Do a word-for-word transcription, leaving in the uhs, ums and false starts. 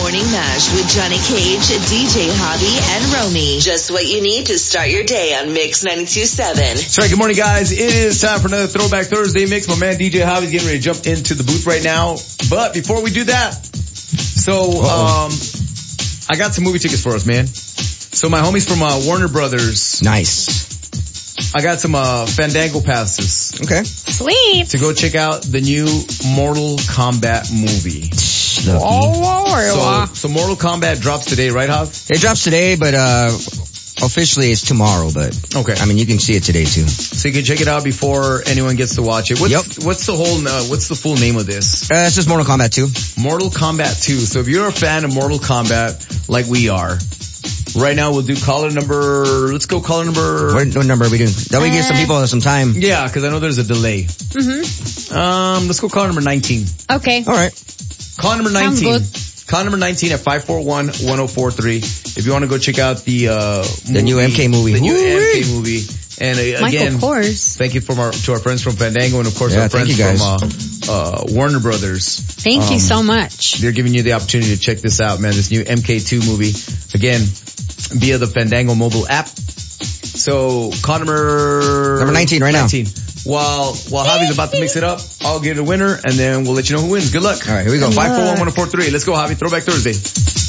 Morning Mash with Johnny Cage, D J Hobby, and Romy. Just what you need to start your day on Mix ninety-two point seven. That's right. Good morning, guys. It is time for another Throwback Thursday mix. My man D J Hobby's getting ready to jump into the booth right now. But before we do that, so um, I got some movie tickets for us, man. So my homies from uh, Warner Brothers. Nice. I got some uh, Fandango passes. Okay. Sweet. To go check out the new Mortal Kombat movie. Oh, so, so Mortal Kombat drops today, right, Hob? It drops today, but uh officially it's tomorrow, but okay. I mean, you can see it today too. So you can check it out before anyone gets to watch it. What's, yep. what's the whole, uh, what's the full name of this? Uh, it's just Mortal Kombat two. Mortal Kombat two. So if you're a fan of Mortal Kombat, like we are, right now we'll do caller number, let's go caller number. What, what number are we doing? That way we give some people some time. Yeah, cause I know there's a delay. Mm-hmm. Um, let's go caller number nineteen. Okay. Alright. Caller number nineteen. Caller number nineteen at five four one, one oh four three. If you want to go check out the, uh, the movie, new M K movie. The new Woo-wee. M K movie. And uh, Michael again, Kors. Thank you from our, to our friends from Fandango and of course yeah, our friends you guys. from, uh, uh, Warner Brothers. Thank um, you so much. They're giving you the opportunity to check this out, man. This new M K two movie. Again, via the Fandango mobile app. So, call number... Number nineteen right nineteen. Now. While, while Javi's about to mix it up, I'll get a winner and then we'll let you know who wins. Good luck. Alright, here we go. five four one, one oh four three. Let's go, Javi. Throwback Thursday.